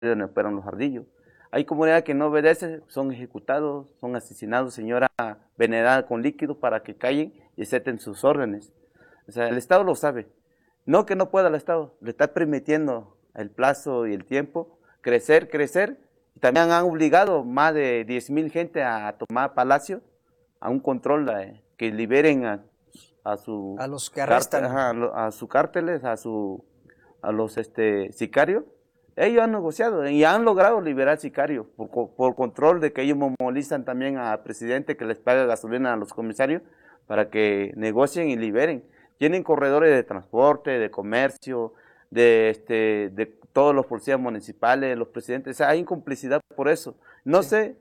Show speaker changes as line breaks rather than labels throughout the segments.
donde operan los ardillos. Hay comunidades que no obedecen, son ejecutados, son asesinados, señora venerada con líquido para que callen y acepten sus órdenes. O sea, el Estado lo sabe. No que no pueda el Estado, le está permitiendo el plazo y el tiempo crecer, crecer. También han obligado más de 10,000 gente a tomar Palacio, a un control que liberen
a los que arrestan,
a sus cárteles, a los sicarios. Ellos han negociado y han logrado liberar sicarios por control de que ellos movilizan también al presidente que les paga gasolina a los comisarios para que negocien y liberen. Tienen corredores de transporte, de comercio, de todos los policías municipales, los presidentes. O sea, hay incomplicidad por eso. No sé,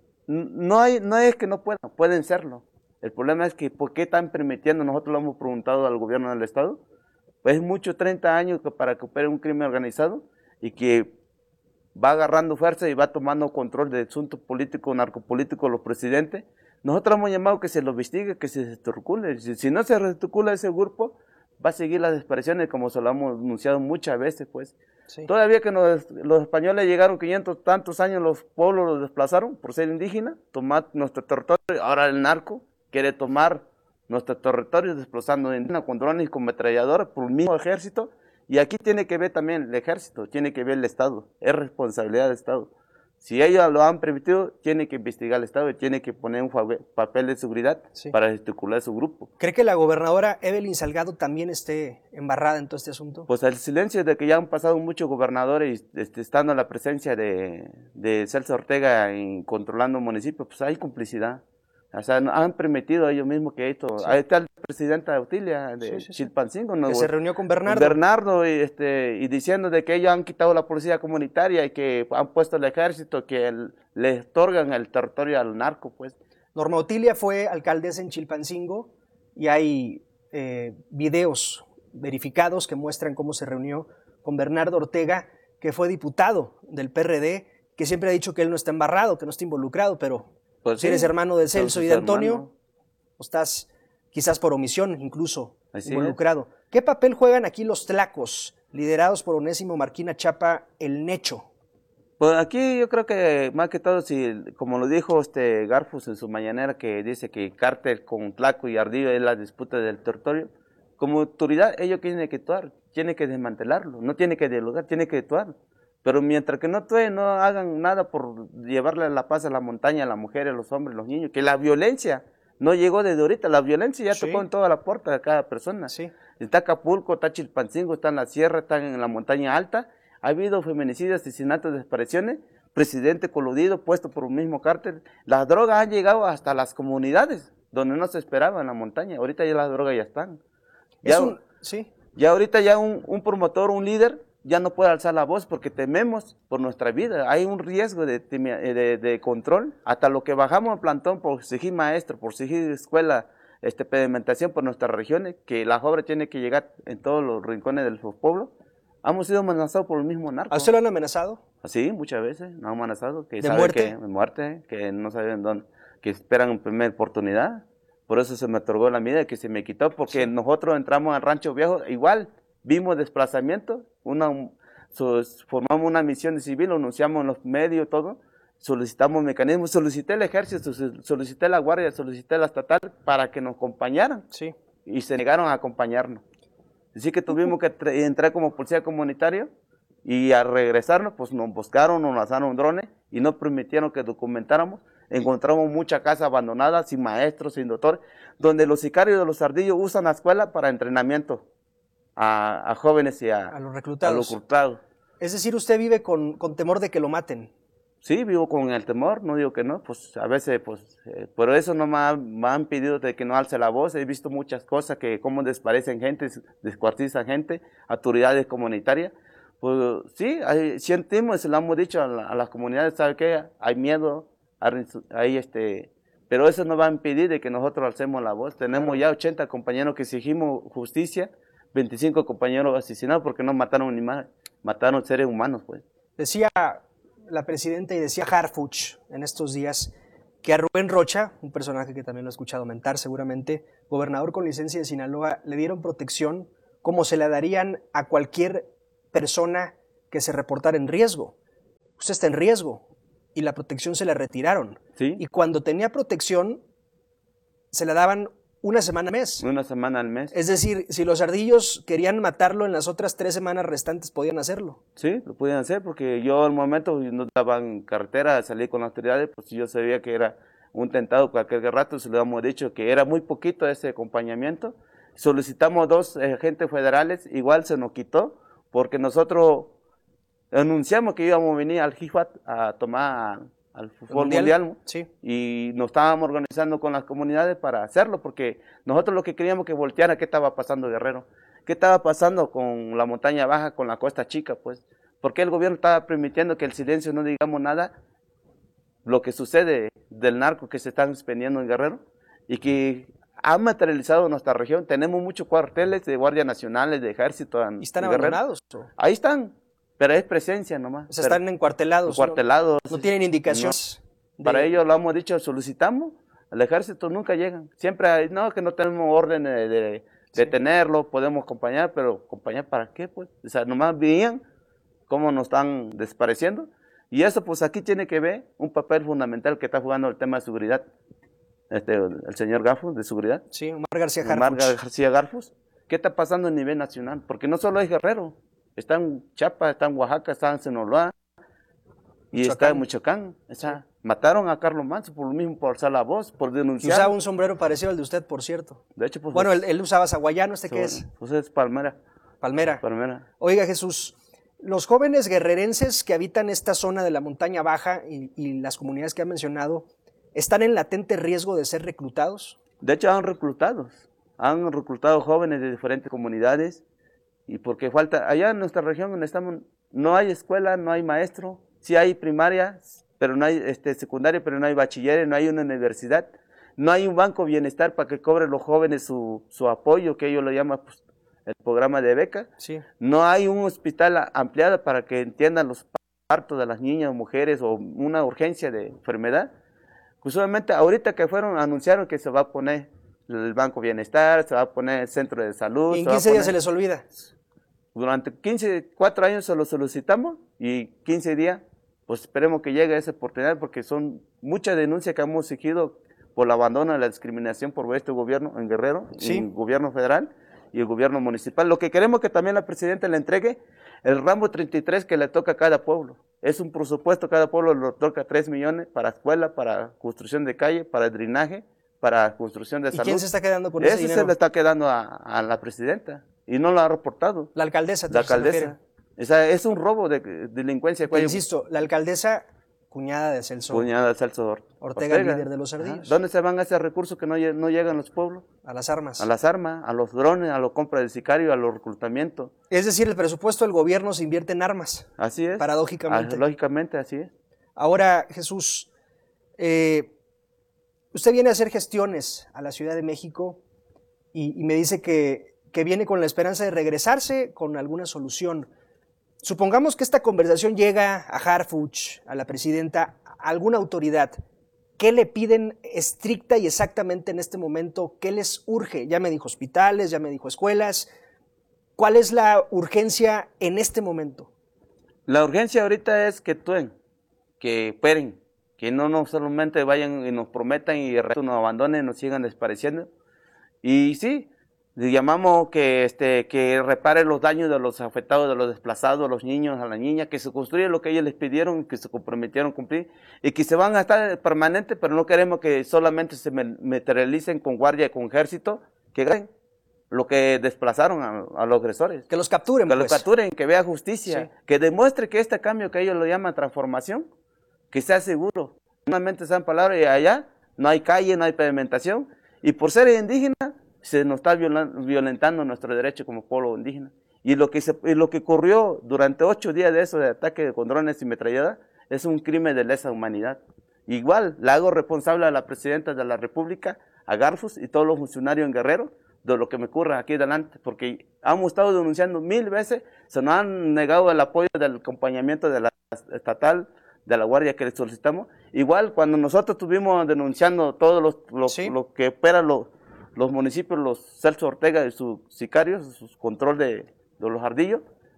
no es que no puedan, pueden serlo. El problema es que ¿por qué están permitiendo? Nosotros lo hemos preguntado al gobierno del estado. Pues es mucho 30 años para que opere un crimen organizado y que va agarrando fuerza y va tomando control de asuntos políticos, narcopolíticos los presidentes. Nosotros hemos llamado que se lo investigue, que se desarticule. Si no se desarticula ese grupo, va a seguir las desapariciones como se lo hemos anunciado muchas veces, pues. Sí. Todavía que los españoles llegaron 500 tantos años, los pueblos los desplazaron por ser indígenas, tomar nuestro territorio, ahora el narco quiere tomar nuestro territorio desplazando indígenas con drones y con metralladoras por el mismo ejército, y aquí tiene que ver también el ejército, tiene que ver el Estado, es responsabilidad del Estado. Si ellos lo han permitido, tiene que investigar el Estado y tiene que poner un papel de seguridad para desarticular su grupo.
¿Cree que la gobernadora Evelyn Salgado también esté embarrada en todo este asunto?
Pues el silencio de que ya han pasado muchos gobernadores estando en la presencia de Celso Ortega y controlando municipios, pues hay complicidad. O sea, han permitido ellos mismos que esto... Ahí está el presidente Otilia de Chilpancingo, ¿no?
Que se reunió con Bernardo.
Bernardo y diciendo de que ellos han quitado la policía comunitaria y que han puesto el ejército, que le otorgan el territorio al narco, pues.
Norma Otilia fue alcaldesa en Chilpancingo y hay videos verificados que muestran cómo se reunió con Bernardo Ortega, que fue diputado del PRD, que siempre ha dicho que él no está embarrado, que no está involucrado, pero... Pues si eres hermano de Celso y de Antonio, o estás quizás por omisión incluso involucrado. ¿Qué papel juegan aquí los tlacos, liderados por Onésimo Marquina Chapa, el Necho?
Pues aquí yo creo que más que todo, si como lo dijo Garfus en su mañanera, que dice que cártel con tlaco y ardillo es la disputa del territorio, como autoridad ellos tienen que actuar, tienen que desmantelarlo, no tienen que dialogar, tienen que actuar. Pero mientras que no hagan nada por llevarle la paz a la montaña, a las mujeres, a los hombres, a los niños, que la violencia no llegó desde ahorita, la violencia ya tocó en toda la puerta de cada persona. Está Acapulco, está Chilpancingo, está en la sierra, está en la montaña alta, ha habido feminicidios, asesinatos, desapariciones, presidente coludido, puesto por un mismo cártel. Las drogas han llegado hasta las comunidades, donde no se esperaba en la montaña, ahorita ya las drogas ya están. Ya ahorita ya un promotor, un líder, ya no puede alzar la voz porque tememos por nuestra vida. Hay un riesgo de control. Hasta lo que bajamos en plantón por exigir maestro, por exigir escuela, pedimentación por nuestras regiones, que la obra tiene que llegar en todos los rincones del pueblo. Hemos sido amenazados por el mismo narco.
¿A usted lo han amenazado?
Sí, muchas veces nos han amenazado.
¿De muerte?
De muerte, que no saben dónde, que esperan una primera oportunidad. Por eso se me otorgó la medida que se me quitó, porque nosotros entramos al Rancho Viejo, igual, vimos desplazamiento, formamos una misión de civil, lo anunciamos en los medios, todo, solicitamos mecanismos, solicité el ejército, solicité la guardia, solicité la estatal para que nos acompañaran, y se negaron a acompañarnos. Así que tuvimos que entrar como policía comunitaria, y al regresarnos, pues nos buscaron, nos lanzaron drones, y no permitieron que documentáramos. Encontramos mucha casa abandonada, sin maestros, sin doctores, donde los sicarios de los ardillos usan la escuela para entrenamiento a jóvenes y a
los reclutados. Es decir, usted vive con temor de que lo maten.
Sí, vivo con el temor, no digo que no, pues a veces, por eso no me han pedido de que no alce la voz. He visto muchas cosas, que cómo desaparecen gente, descuartizan gente, autoridades comunitarias. Pues sí, sentimos, se lo hemos dicho a las comunidades, ¿sabe qué? Hay miedo, pero eso no va a impedir de que nosotros alcemos la voz. Tenemos ya 80 compañeros que exigimos justicia, 25 compañeros asesinados porque no mataron animales, mataron seres humanos, pues.
Decía la presidenta y decía Harfuch en estos días que a Rubén Rocha, un personaje que también lo he escuchado mentar seguramente, gobernador con licencia de Sinaloa, le dieron protección como se la darían a cualquier persona que se reportara en riesgo. usted está en riesgo y la protección se la retiraron.
Sí.
Y cuando tenía protección, se la daban una semana al mes.
Una semana al mes.
Es decir, si los ardillos querían matarlo en las otras 3 semanas restantes, podían hacerlo.
Sí, lo podían hacer porque yo al momento no daban carretera, salí con las autoridades, pues yo sabía que era un tentado, cualquier rato se lo habíamos dicho que era muy poquito ese acompañamiento. Solicitamos 2 agentes federales, igual se nos quitó, porque nosotros anunciamos que íbamos a venir al GIFAT a tomar al fútbol mundial,
sí.
Y nos estábamos organizando con las comunidades para hacerlo, porque nosotros lo que queríamos que volteara qué estaba pasando Guerrero, qué estaba pasando con la montaña baja, con la costa chica, pues, porque el gobierno estaba permitiendo que el silencio no digamos nada, lo que sucede del narco que se están expendiendo en Guerrero, y que ha materializado nuestra región. Tenemos muchos cuarteles de guardias nacionales, de ejército.
¿Y están abandonados?
Ahí están, pero es presencia nomás.
O sea, están encuartelados.
Encuartelados.
No tienen indicaciones.
No. Para ello lo hemos dicho, solicitamos, al ejército nunca llegan. Siempre hay, no, que no tenemos orden de tenerlo, podemos acompañar, pero ¿acompañar para qué? Pues, o sea, nomás veían cómo nos están desapareciendo. Y eso, pues aquí tiene que ver un papel fundamental que está jugando el tema de seguridad. El señor Garfus, de seguridad.
Sí, Omar García Garfus.
Omar García Garfus. ¿Qué está pasando a nivel nacional? Porque no solo es Guerrero, está en Chiapas, está en Oaxaca, está en Sinaloa y está en Michoacán. O sea, mataron a Carlos Manso por lo mismo, por alzar la voz, por denunciar.
Y usaba un sombrero parecido al de usted, por cierto.
De hecho, pues,
bueno, él usaba saguayano, ¿qué es?
Pues es Palmera.
Palmera.
Palmera.
Oiga, Jesús, los jóvenes guerrerenses que habitan esta zona de la montaña baja y las comunidades que ha mencionado, ¿están en latente riesgo de ser reclutados?
De hecho, han reclutado jóvenes de diferentes comunidades, y porque falta, allá en nuestra región donde estamos, no hay escuela, no hay maestro, sí hay primaria, pero no hay secundaria, pero no hay bachiller, no hay una universidad, no hay un banco bienestar para que cobre los jóvenes su apoyo, que ellos lo llaman pues, el programa de beca. Sí. No hay un hospital ampliado para que entiendan los partos de las niñas o mujeres o una urgencia de enfermedad. Usualmente ahorita que anunciaron que se va a poner el Banco Bienestar, se va a poner el Centro de Salud.
¿Y en 15 días se les olvida?
Durante 4 años se lo solicitamos y 15 días, pues esperemos que llegue esa oportunidad porque son muchas denuncias que hemos exigido por el abandono de la discriminación por este gobierno en Guerrero, ¿sí? El gobierno federal y el gobierno municipal. Lo que queremos que también la presidenta le entregue el ramo 33 que le toca a cada pueblo. Es un presupuesto, cada pueblo le toca 3 millones para escuela, para construcción de calle, para drenaje, para construcción de salud.
¿Y quién se está quedando con ese dinero?
Ese se le está quedando a la presidenta y no lo ha reportado.
La alcaldesa.
La alcaldesa. Es un robo de delincuencia.
Pero insisto, la alcaldesa, cuñada de Celso.
Cuñada de Celso
Ortega, líder de los ardillos.
¿Dónde se van esos recursos que no llegan a los pueblos?
A las armas.
A las armas, a los drones, a la compra de sicario, a los reclutamientos.
Es decir, el presupuesto del gobierno se invierte en armas.
Así es.
Paradójicamente.
Lógicamente, así es.
Ahora, Jesús, usted viene a hacer gestiones a la Ciudad de México y me dice que viene con la esperanza de regresarse con alguna solución. Supongamos que esta conversación llega a Harfuch, a la presidenta, a alguna autoridad. ¿Qué le piden estricta y exactamente en este momento? ¿Qué les urge? Ya me dijo hospitales, ya me dijo escuelas. ¿Cuál es la urgencia en este momento?
La urgencia ahorita es que actúen, que esperen, que no solamente vayan y nos prometan y el resto nos abandonen, nos sigan desapareciendo. Y sí, le llamamos que repare los daños de los afectados, de los desplazados, a los niños, a las niñas, que se construya lo que ellos les pidieron, que se comprometieron a cumplir, y que se van a estar permanentes, pero no queremos que solamente se materialicen con guardia y con ejército, que ganen lo que desplazaron a los agresores.
Que los capturen,
Que los capturen, que vea justicia, sí. Que demuestre que este cambio que ellos lo llaman transformación, que sea seguro. Solamente sean palabras y allá no hay calle, no hay pavimentación, y por ser indígena, se nos está violentando nuestro derecho como pueblo indígena. Y lo que ocurrió durante 8 días de eso, de ataque con drones y metralladas, es un crimen de lesa humanidad. Igual, la hago responsable a la presidenta de la República, a Garfus y todos los funcionarios en Guerrero, de lo que me ocurre aquí adelante, porque hemos estado denunciando 1000 veces, se nos han negado el apoyo del acompañamiento de la estatal, de la guardia que les solicitamos. Igual, cuando nosotros estuvimos denunciando todo lo que opera los municipios, los Celso Ortega y sus sicarios, su control de los ardillos,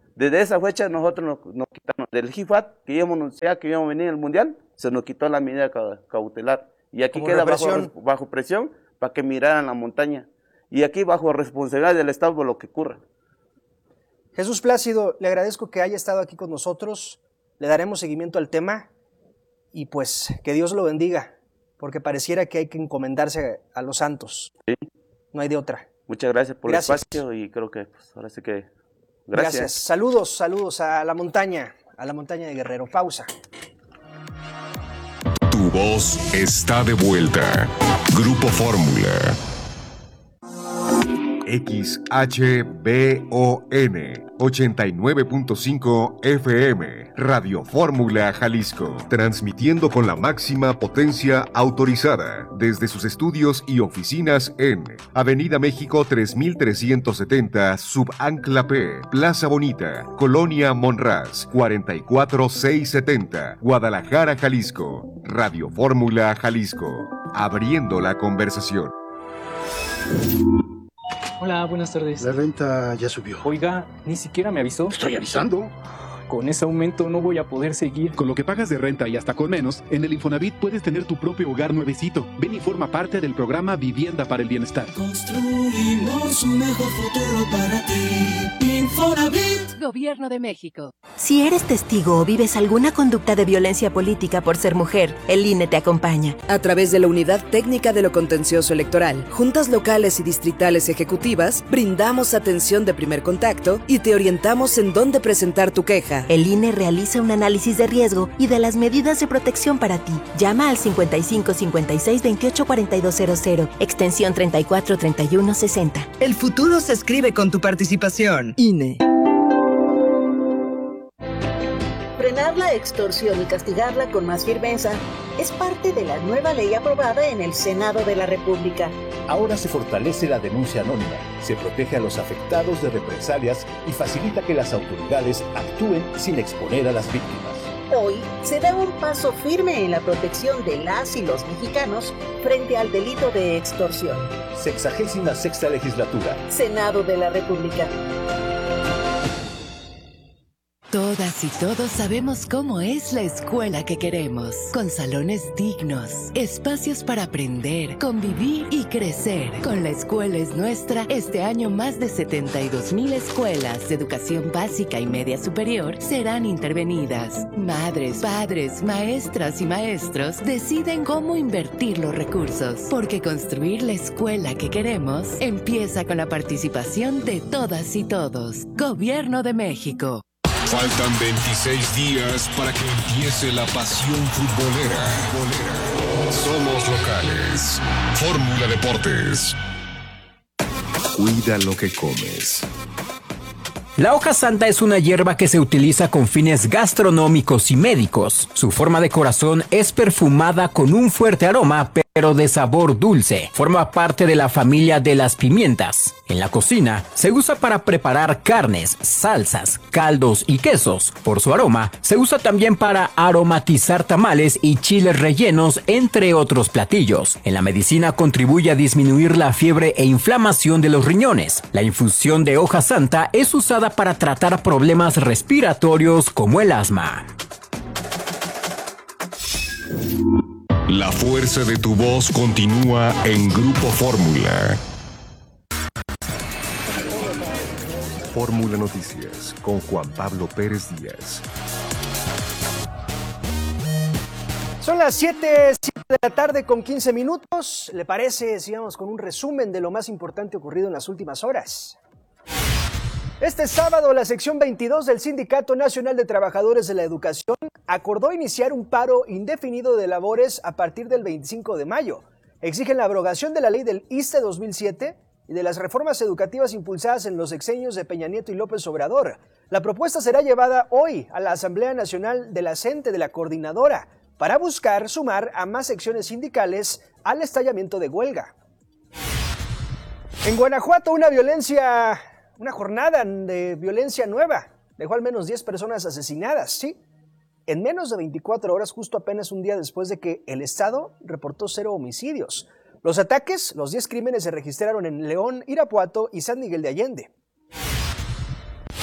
Desde esa fecha nosotros nos quitamos del JIFAT, que íbamos a anunciar que íbamos a venir al Mundial, se nos quitó la medida cautelar. Y aquí queda bajo presión para que miraran la montaña. Y aquí bajo responsabilidad del Estado por lo que ocurra.
Jesús Plácido, le agradezco que haya estado aquí con nosotros, le daremos seguimiento al tema y pues que Dios lo bendiga, porque pareciera que hay que encomendarse a los santos. Sí. No hay de otra.
Muchas gracias por el espacio y creo que pues, ahora sí que... Gracias.
Saludos a la montaña de Guerrero. Pausa.
Tu voz está de vuelta. Grupo Fórmula. XHBON 89.5 FM, Radio Fórmula Jalisco, transmitiendo con la máxima potencia autorizada desde sus estudios y oficinas en Avenida México 3370, Subancla P, Plaza Bonita, Colonia Monraz, 44670, Guadalajara, Jalisco. Radio Fórmula Jalisco, abriendo la conversación.
Hola, buenas tardes.
La renta ya subió.
Oiga, ni siquiera me avisó.
Estoy avisando.
Con ese aumento no voy a poder seguir.
Con lo que pagas de renta y hasta con menos, en el Infonavit puedes tener tu propio hogar nuevecito. Ven y forma parte del programa Vivienda para el Bienestar.
Construimos un mejor futuro para ti. Infonavit.
Gobierno de México.
Si eres testigo o vives alguna conducta de violencia política por ser mujer, el INE te acompaña.
A través de la Unidad Técnica de lo Contencioso Electoral, juntas locales y distritales ejecutivas, brindamos atención de primer contacto y te orientamos en dónde presentar tu queja.
El INE realiza un análisis de riesgo y de las medidas de protección para ti. Llama al 55 56 28 4200, extensión 34 31 60.
El futuro se escribe con tu participación.
INE.
Frenar la extorsión y castigarla con más firmeza es parte de la nueva ley aprobada en el Senado de la República.
Ahora se fortalece la denuncia anónima, se protege a los afectados de represalias y facilita que las autoridades actúen sin exponer a las víctimas.
Hoy se da un paso firme en la protección de las y los mexicanos frente al delito de extorsión.
66ª Legislatura.
Senado de la República.
Todas y todos sabemos cómo es la escuela que queremos, con salones dignos, espacios para aprender, convivir y crecer. Con La Escuela es Nuestra, este año más de 72,000 escuelas de educación básica y media superior serán intervenidas. Madres, padres, maestras y maestros deciden cómo invertir los recursos, porque construir la escuela que queremos empieza con la participación de todas y todos. Gobierno de México.
Faltan 26 días para que empiece la pasión futbolera. Somos locales. Fórmula Deportes. Cuida lo que comes.
La hoja santa es una hierba que se utiliza con fines gastronómicos y médicos. Su forma de corazón es perfumada con un fuerte aroma, pero de sabor dulce. Forma parte de la familia de las pimientas. En la cocina se usa para preparar carnes, salsas, caldos y quesos. Por su aroma, se usa también para aromatizar tamales y chiles rellenos, entre otros platillos. En la medicina contribuye a disminuir la fiebre e inflamación de los riñones. La infusión de hoja santa es usada para tratar problemas respiratorios como el asma.
La fuerza de tu voz continúa en Grupo Fórmula. Fórmula Noticias con Juan Pablo Pérez Díaz.
Son las 7 de la tarde con 15 minutos. ¿Le parece si vamos con un resumen de lo más importante ocurrido en las últimas horas? Este sábado, la sección 22 del Sindicato Nacional de Trabajadores de la Educación acordó iniciar un paro indefinido de labores a partir del 25 de mayo. Exigen la abrogación de la ley del ISSSTE 2007 y de las reformas educativas impulsadas en los sexenios de Peña Nieto y López Obrador. La propuesta será llevada hoy a la Asamblea Nacional de la CENTE de la Coordinadora para buscar sumar a más secciones sindicales al estallamiento de huelga. En Guanajuato, una jornada de violencia nueva dejó al menos 10 personas asesinadas, sí, en menos de 24 horas, justo apenas un día después de que el Estado reportó 0 homicidios. Los ataques, los 10 crímenes se registraron en León, Irapuato y San Miguel de Allende.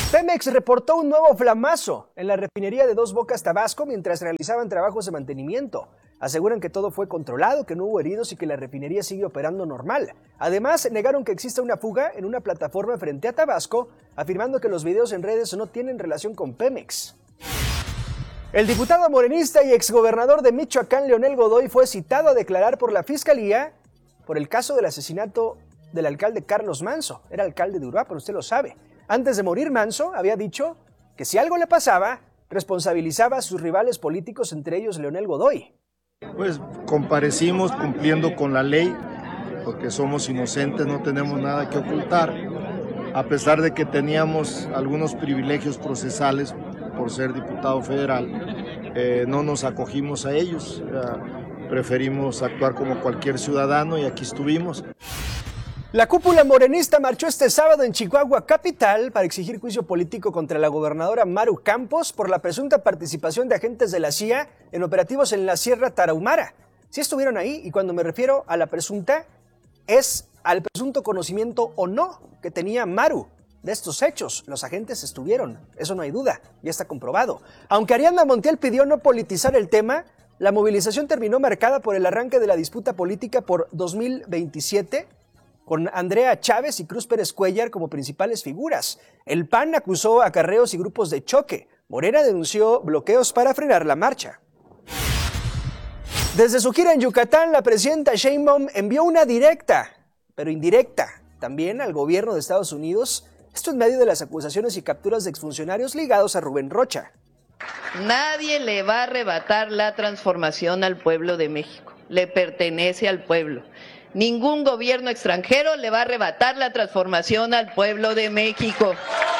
Pemex reportó un nuevo flamazo en la refinería de Dos Bocas, Tabasco, mientras realizaban trabajos de mantenimiento. Aseguran que todo fue controlado, que no hubo heridos y que la refinería sigue operando normal. Además, negaron que exista una fuga en una plataforma frente a Tabasco, afirmando que los videos en redes no tienen relación con Pemex. El diputado morenista y exgobernador de Michoacán, Leonel Godoy, fue citado a declarar por la Fiscalía por el caso del asesinato del alcalde Carlos Manso. Era alcalde de Uruapan, usted lo sabe. Antes de morir, Manso había dicho que si algo le pasaba, responsabilizaba a sus rivales políticos, entre ellos Leonel Godoy.
Pues comparecimos cumpliendo con la ley, porque somos inocentes, no tenemos nada que ocultar, a pesar de que teníamos algunos privilegios procesales por ser diputado federal, no nos acogimos a ellos, preferimos actuar como cualquier ciudadano y aquí estuvimos.
La cúpula morenista marchó este sábado en Chihuahua capital para exigir juicio político contra la gobernadora Maru Campos por la presunta participación de agentes de la CIA en operativos en la Sierra Tarahumara. Sí estuvieron ahí, y cuando me refiero a la presunta, es al presunto conocimiento o no que tenía Maru de estos hechos. Los agentes estuvieron, eso no hay duda, ya está comprobado. Aunque Ariadna Montiel pidió no politizar el tema, la movilización terminó marcada por el arranque de la disputa política por 2027, con Andrea Chávez y Cruz Pérez Cuellar como principales figuras. El PAN acusó acarreos y grupos de choque. Morena denunció bloqueos para frenar la marcha. Desde su gira en Yucatán, la presidenta Sheinbaum envió una directa, pero indirecta, también al gobierno de Estados Unidos. Esto en medio de las acusaciones y capturas de exfuncionarios ligados a Rubén Rocha.
Nadie le va a arrebatar la transformación al pueblo de México. Le pertenece al pueblo. Ningún gobierno extranjero le va a arrebatar la transformación al pueblo de México.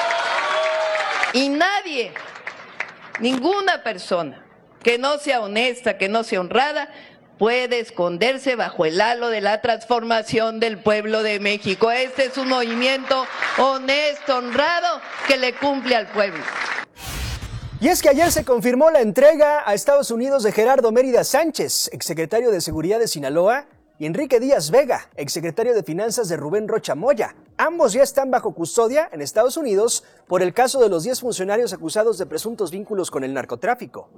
Y nadie, ninguna persona que no sea honesta, que no sea honrada, puede esconderse bajo el halo de la transformación del pueblo de México. Este es un movimiento honesto, honrado, que le cumple al pueblo.
Y es que ayer se confirmó la entrega a Estados Unidos de Gerardo Mérida Sánchez, exsecretario de Seguridad de Sinaloa, y Enrique Díaz Vega, exsecretario de Finanzas de Rubén Rocha Moya. Ambos ya están bajo custodia en Estados Unidos por el caso de los 10 funcionarios acusados de presuntos vínculos con el narcotráfico.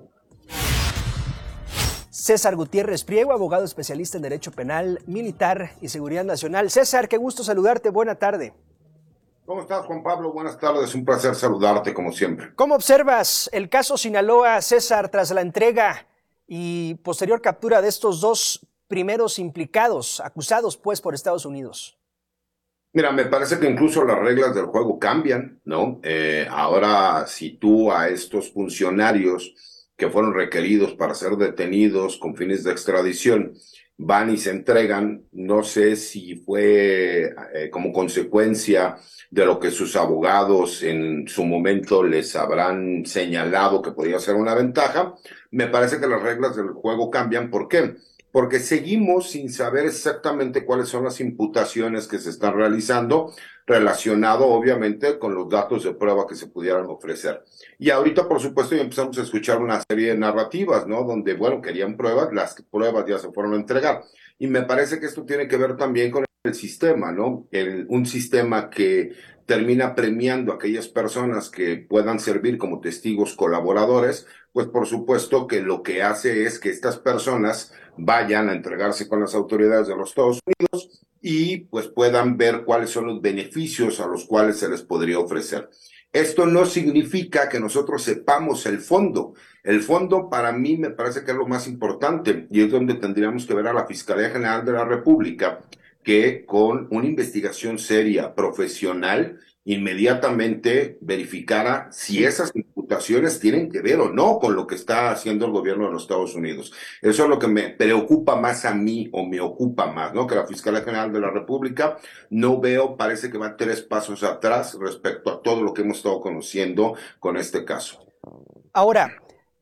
César Gutiérrez Priego, abogado especialista en Derecho Penal, Militar y Seguridad Nacional. César, qué gusto saludarte, buena tarde.
¿Cómo estás, Juan Pablo? Buenas tardes, un placer saludarte como siempre.
¿Cómo observas el caso Sinaloa, César, tras la entrega y posterior captura de estos dos primeros implicados, acusados pues por Estados Unidos?
Mira, me parece que incluso las reglas del juego cambian, ¿no? Ahora, si tú a estos funcionarios que fueron requeridos para ser detenidos con fines de extradición van y se entregan, no sé si fue como consecuencia de lo que sus abogados en su momento les habrán señalado que podía ser una ventaja. Me parece que las reglas del juego cambian. ¿Por qué? Porque seguimos sin saber exactamente cuáles son las imputaciones que se están realizando, relacionado obviamente con los datos de prueba que se pudieran ofrecer. Y ahorita, por supuesto, ya empezamos a escuchar una serie de narrativas, ¿no? Donde, bueno, querían pruebas, las pruebas ya se fueron a entregar. Y me parece que esto tiene que ver también con el sistema, ¿no? Un sistema que termina premiando a aquellas personas que puedan servir como testigos colaboradores, pues por supuesto que lo que hace es que estas personas vayan a entregarse con las autoridades de los Estados Unidos y pues puedan ver cuáles son los beneficios a los cuales se les podría ofrecer. Esto no significa que nosotros sepamos el fondo. El fondo para mí me parece que es lo más importante y es donde tendríamos que ver a la Fiscalía General de la República que con una investigación seria, profesional, inmediatamente verificara si esas imputaciones tienen que ver o no con lo que está haciendo el gobierno de los Estados Unidos. Eso es lo que me preocupa más a mí, o me ocupa más, ¿no? Que la Fiscalía General de la República parece que va 3 pasos atrás respecto a todo lo que hemos estado conociendo con este caso.
Ahora,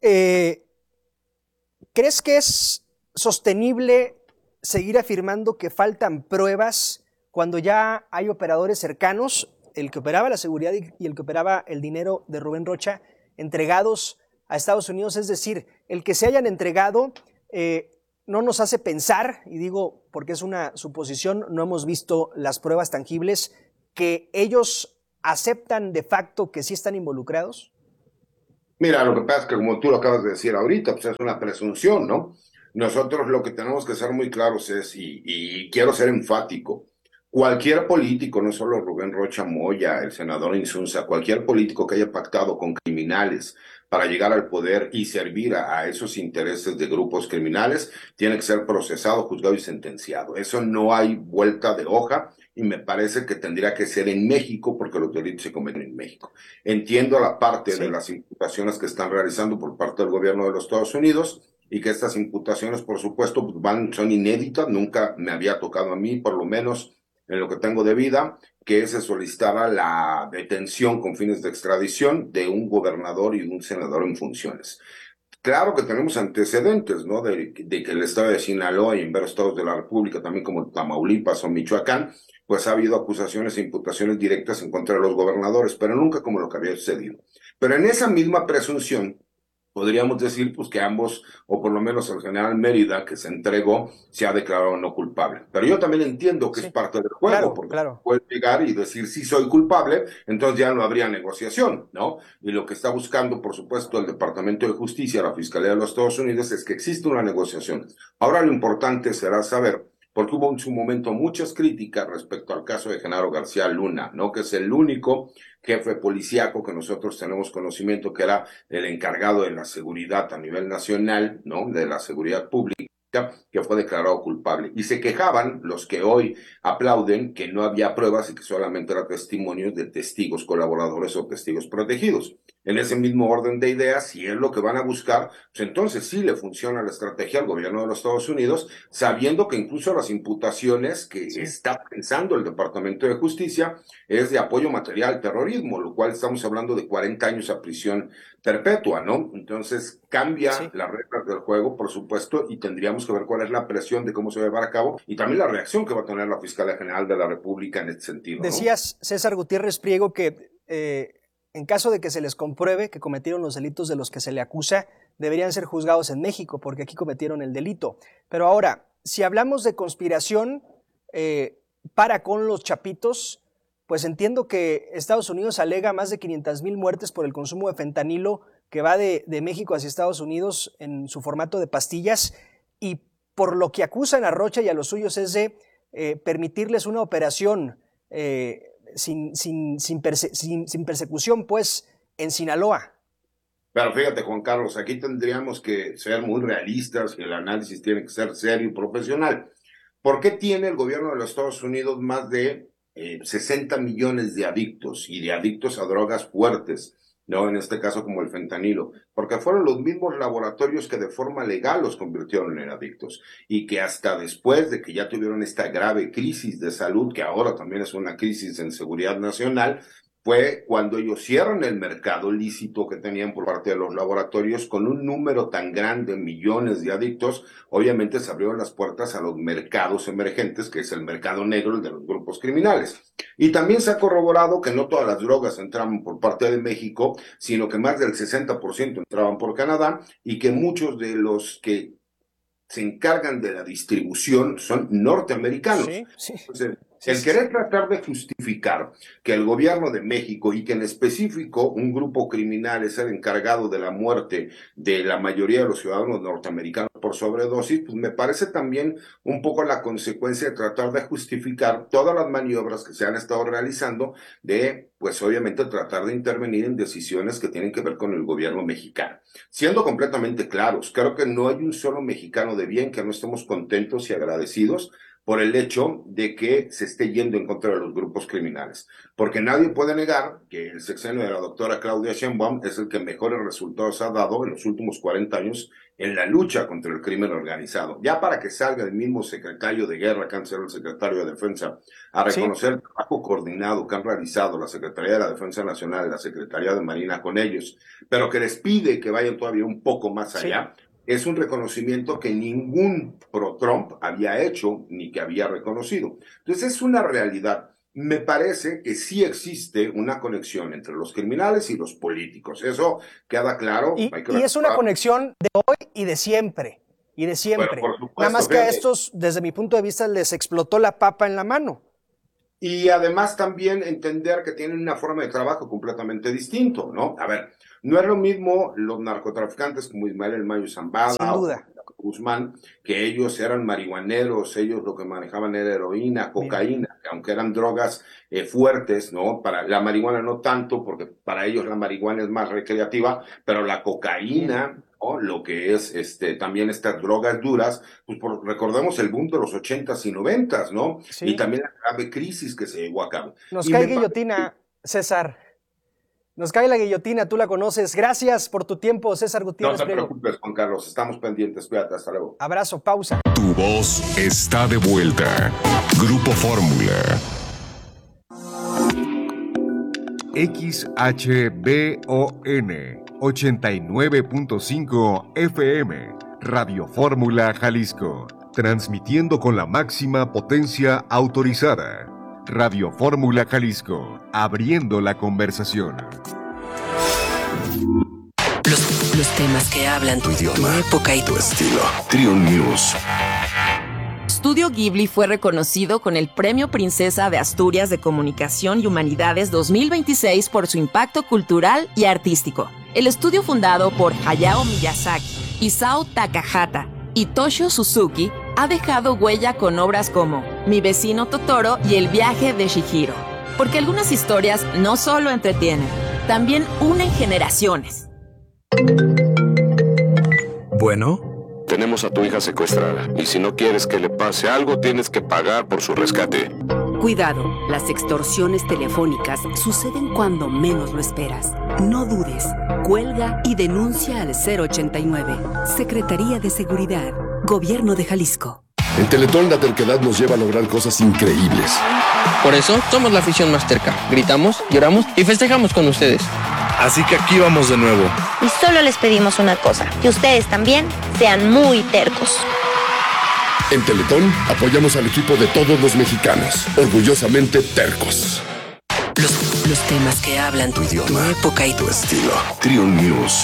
¿crees que es sostenible seguir afirmando que faltan pruebas cuando ya hay operadores cercanos, el que operaba la seguridad y el que operaba el dinero de Rubén Rocha, entregados a Estados Unidos? Es decir, el que se hayan entregado no nos hace pensar, y digo porque es una suposición, no hemos visto las pruebas tangibles, que ellos aceptan de facto que sí están involucrados?
Mira, lo que pasa es que como tú lo acabas de decir ahorita, pues es una presunción, ¿no? Nosotros lo que tenemos que ser muy claros es, y quiero ser enfático, cualquier político, no solo Rubén Rocha Moya, el senador Insunza, cualquier político que haya pactado con criminales para llegar al poder y servir a esos intereses de grupos criminales, tiene que ser procesado, juzgado y sentenciado. Eso no hay vuelta de hoja. Y me parece que tendría que ser en México, porque los delitos se cometen en México. Entiendo la parte de las imputaciones que están realizando por parte del gobierno de los Estados Unidos, y que estas imputaciones, por supuesto, son inéditas, nunca me había tocado a mí, por lo menos en lo que tengo de vida, que se solicitara la detención con fines de extradición de un gobernador y de un senador en funciones. Claro que tenemos antecedentes, ¿no? De que el estado de Sinaloa y en varios estados de la República, también como Tamaulipas o Michoacán, pues ha habido acusaciones e imputaciones directas en contra de los gobernadores, pero nunca como lo que había sucedido. Pero en esa misma presunción, podríamos decir pues que ambos, o por lo menos el general Mérida, que se entregó, se ha declarado no culpable. Pero yo también entiendo que es parte del juego, porque puede llegar y decir sí soy culpable, entonces ya no habría negociación, ¿no? Y lo que está buscando, por supuesto, el Departamento de Justicia, la Fiscalía de los Estados Unidos, es que existe una negociación. Ahora lo importante será saber, porque hubo en su momento muchas críticas respecto al caso de Genaro García Luna, ¿no? Que es el único jefe policíaco que nosotros tenemos conocimiento que era el encargado de la seguridad a nivel nacional, ¿no? De la seguridad pública, que fue declarado culpable. Y se quejaban los que hoy aplauden que no había pruebas y que solamente eran testimonios de testigos colaboradores o testigos protegidos. En ese mismo orden de ideas, si es lo que van a buscar, pues entonces sí le funciona la estrategia al gobierno de los Estados Unidos, sabiendo que incluso las imputaciones que está pensando el Departamento de Justicia es de apoyo material al terrorismo, lo cual estamos hablando de 40 años a prisión perpetua, ¿no? Entonces cambia las reglas del juego, por supuesto, y tendríamos que ver cuál es la presión de cómo se va a llevar a cabo y también la reacción que va a tener la Fiscalía General de la República en este sentido, ¿no?
Decías, César Gutiérrez Priego, que en caso de que se les compruebe que cometieron los delitos de los que se le acusa, deberían ser juzgados en México, porque aquí cometieron el delito. Pero ahora, si hablamos de conspiración para con los chapitos, pues entiendo que Estados Unidos alega más de 500,000 muertes por el consumo de fentanilo que va de México hacia Estados Unidos en su formato de pastillas, y por lo que acusan a Rocha y a los suyos es de permitirles una operación sin persecución, pues, en Sinaloa.
Pero fíjate, Juan Carlos, aquí tendríamos que ser muy realistas y el análisis tiene que ser serio y profesional. ¿Por qué tiene el gobierno de los Estados Unidos más de 60 millones de adictos y de adictos a drogas fuertes? No, en este caso como el fentanilo, porque fueron los mismos laboratorios que de forma legal los convirtieron en adictos y que hasta después de que ya tuvieron esta grave crisis de salud, que ahora también es una crisis en seguridad nacional, fue cuando ellos cierran el mercado lícito que tenían por parte de los laboratorios con un número tan grande, millones de adictos. Obviamente se abrieron las puertas a los mercados emergentes, que es el mercado negro, el de los grupos criminales. Y también se ha corroborado que no todas las drogas entraban por parte de México, sino que más del 60% entraban por Canadá y que muchos de los que se encargan de la distribución son norteamericanos. Entonces, el querer tratar de justificar que el gobierno de México y que en específico un grupo criminal es el encargado de la muerte de la mayoría de los ciudadanos norteamericanos por sobredosis, pues me parece también un poco la consecuencia de tratar de justificar todas las maniobras que se han estado realizando de, pues obviamente, tratar de intervenir en decisiones que tienen que ver con el gobierno mexicano. Siendo completamente claros, creo que no hay un solo mexicano de bien que no estemos contentos y agradecidos por el hecho de que se esté yendo en contra de los grupos criminales. Porque nadie puede negar que el sexenio de la doctora Claudia Sheinbaum es el que mejores resultados ha dado en los últimos 40 años en la lucha contra el crimen organizado. Ya para que salga el mismo secretario de Guerra, que antes era el secretario de Defensa, a reconocer el trabajo coordinado que han realizado la Secretaría de la Defensa Nacional y la Secretaría de Marina con ellos, pero que les pide que vayan todavía un poco más allá, es un reconocimiento que ningún pro-Trump había hecho ni que había reconocido. Entonces es una realidad. Me parece que sí existe una conexión entre los criminales y los políticos. Eso queda claro.
Y es una conexión de hoy y de siempre. Y de siempre.
Bueno, por supuesto,
nada más que a estos, desde mi punto de vista, les explotó la papa en la mano.
y además también entender que tienen una forma de trabajo completamente distinto, ¿no? A ver, no es lo mismo los narcotraficantes como Ismael El Mayo Zambada o Guzmán, que ellos eran marihuaneros, ellos lo que manejaban era heroína, cocaína, que aunque eran drogas fuertes, ¿no? Para la marihuana no tanto, porque para ellos la marihuana es más recreativa, pero la cocaína, ¿no? Lo que es también estas drogas duras, pues recordemos el boom de los 80s y 90s, ¿no?
Sí.
Y también la grave crisis que se llevó a cabo.
Nos cae guillotina, César. Nos cae la guillotina, tú la conoces. Gracias por tu tiempo, César Gutiérrez.
No te preocupes, Juan Carlos, estamos pendientes. Cuídate, hasta luego.
Abrazo, pausa.
Tu voz está de vuelta. Grupo Fórmula. XHBON 89.5 FM. Radio Fórmula Jalisco. Transmitiendo con la máxima potencia autorizada. Radio Fórmula Jalisco, abriendo la conversación.
Los temas que hablan tu idioma, tu época y tu estilo.
Trion News.
Estudio Ghibli fue reconocido con el Premio Princesa de Asturias de Comunicación y Humanidades 2026 por su impacto cultural y artístico. El estudio, fundado por Hayao Miyazaki, Isao Takahata y Toshio Suzuki, ha dejado huella con obras como Mi vecino Totoro y El viaje de Chihiro. Porque algunas historias no solo entretienen, también unen generaciones.
Bueno, tenemos a tu hija secuestrada y si no quieres que le pase algo, tienes que pagar por su rescate.
Cuidado, las extorsiones telefónicas suceden cuando menos lo esperas. No dudes, cuelga y denuncia al 089. Secretaría de Seguridad, Gobierno de Jalisco.
En Teletón la terquedad nos lleva a lograr cosas increíbles.
Por eso somos la afición más terca. Gritamos, lloramos y festejamos con ustedes.
Así que aquí vamos de nuevo.
Y solo les pedimos una cosa, que ustedes también sean muy tercos.
En Teletón apoyamos al equipo de todos los mexicanos, orgullosamente tercos.
Los temas que hablan tu idioma, tu época y tu estilo.
Trion News.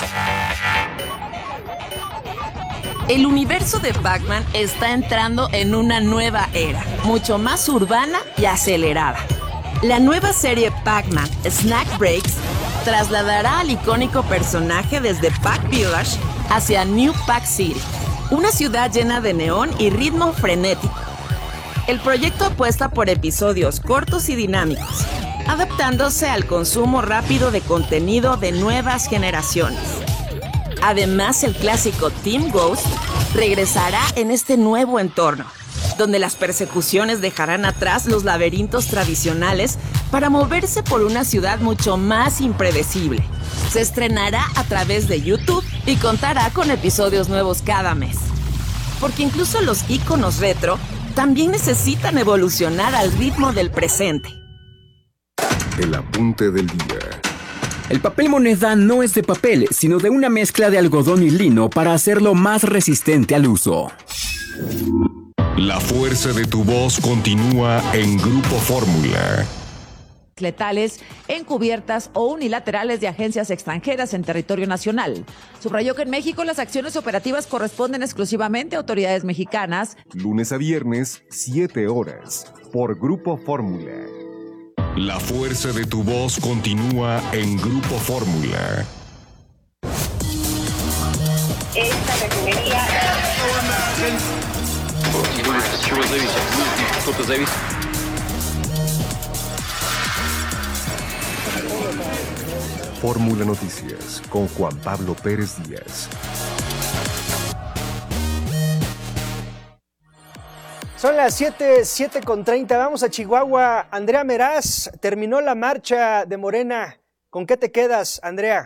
El universo de Pac-Man está entrando en una nueva era, mucho más urbana y acelerada. La nueva serie Pac-Man Snack Breaks trasladará al icónico personaje desde Pac Village hacia New Pac City, una ciudad llena de neón y ritmo frenético. El proyecto apuesta por episodios cortos y dinámicos, adaptándose al consumo rápido de contenido de nuevas generaciones. Además, el clásico Team Ghost regresará en este nuevo entorno, donde las persecuciones dejarán atrás los laberintos tradicionales para moverse por una ciudad mucho más impredecible. Se estrenará a través de YouTube y contará con episodios nuevos cada mes. Porque incluso los íconos retro también necesitan evolucionar al ritmo del presente.
El apunte del día.
El papel moneda no es de papel, sino de una mezcla de algodón y lino para hacerlo más resistente al uso.
La fuerza de tu voz continúa en Grupo Fórmula.
Letales, encubiertas o unilaterales de agencias extranjeras en territorio nacional. Subrayó que en México las acciones operativas corresponden exclusivamente a autoridades mexicanas.
Lunes a viernes, 7 horas, por Grupo Fórmula. La fuerza de tu voz continúa en Grupo Fórmula.
Esta refinería...
Fórmula Noticias con Juan Pablo Pérez Díaz.
Son las 7:30. Vamos a Chihuahua. Andrea Meraz, terminó la marcha de Morena. ¿Con qué te quedas, Andrea?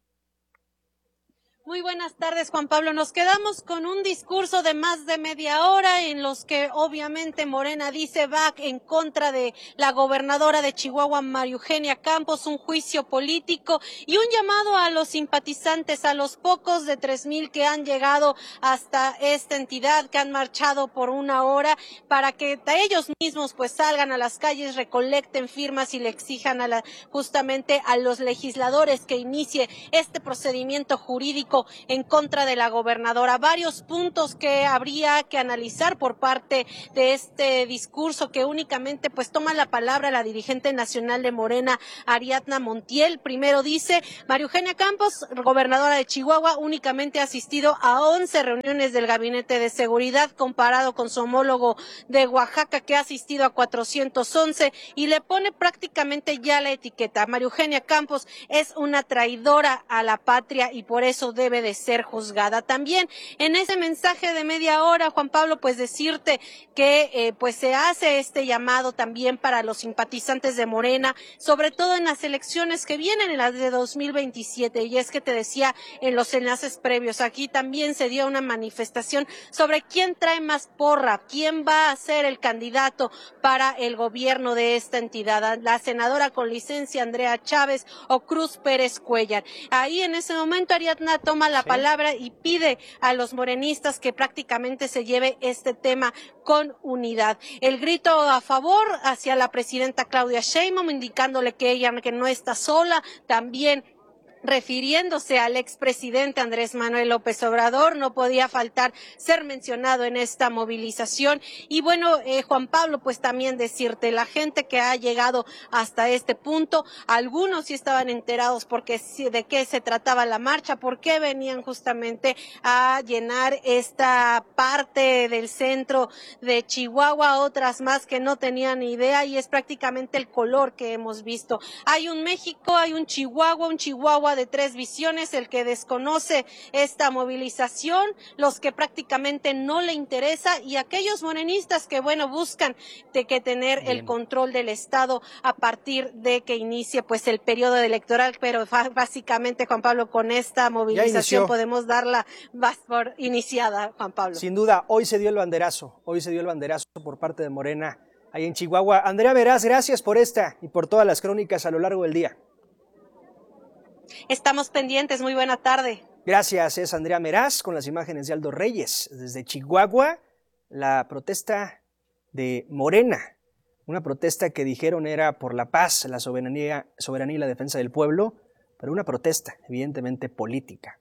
Muy buenas tardes, Juan Pablo. Nos quedamos con un discurso de más de media hora en los que obviamente Morena dice va en contra de la gobernadora de Chihuahua, María Eugenia Campos, un juicio político y un llamado a los simpatizantes, a los pocos de 3,000 que han llegado hasta esta entidad, que han marchado por una hora, para que ellos mismos pues salgan a las calles, recolecten firmas y le exijan justamente a los legisladores que inicie este procedimiento jurídico discurso en contra de la gobernadora. Varios puntos que habría que analizar por parte de este discurso, que únicamente pues toma la palabra la dirigente nacional de Morena, Ariadna Montiel. Primero dice: María Eugenia Campos, gobernadora de Chihuahua, únicamente ha asistido a 11 reuniones del Gabinete de Seguridad, comparado con su homólogo de Oaxaca, que ha asistido a 411, y le pone prácticamente ya la etiqueta. María Eugenia Campos es una traidora a la patria y por eso debe de ser juzgada. También en ese mensaje de media hora, Juan Pablo, pues decirte que pues se hace este llamado también para los simpatizantes de Morena, sobre todo en las elecciones que vienen, en las de 2027, y es que te decía en los enlaces previos, aquí también se dio una manifestación sobre quién trae más porra, quién va a ser el candidato para el gobierno de esta entidad, la senadora con licencia Andrea Chávez o Cruz Pérez Cuellar. Ahí en ese momento Ariadna toma la palabra y pide a los morenistas que prácticamente se lleve este tema con unidad. El grito a favor hacia la presidenta Claudia Sheinbaum, indicándole que ella que no está sola, también refiriéndose al expresidente Andrés Manuel López Obrador, no podía faltar ser mencionado en esta movilización. Y bueno, Juan Pablo, pues también decirte, la gente que ha llegado hasta este punto, algunos sí estaban enterados porque de qué se trataba la marcha, por qué venían justamente a llenar esta parte del centro de Chihuahua, otras más que no tenían ni idea, y es prácticamente el color que hemos visto. Hay un México, hay un Chihuahua de tres visiones: el que desconoce esta movilización, los que prácticamente no le interesa, y aquellos morenistas que bueno buscan de que tener el control del Estado a partir de que inicie pues el periodo electoral. Pero básicamente, Juan Pablo, con esta movilización podemos darla por iniciada, Juan Pablo.
Sin duda, hoy se dio el banderazo por parte de Morena ahí en Chihuahua. Andrea Meraz, gracias por esta y por todas las crónicas a lo largo del día.
Estamos pendientes, muy buena tarde.
Gracias, es Andrea Meraz con las imágenes de Aldo Reyes. Desde Chihuahua, la protesta de Morena, una protesta que dijeron era por la paz, la soberanía y la defensa del pueblo, pero una protesta evidentemente política.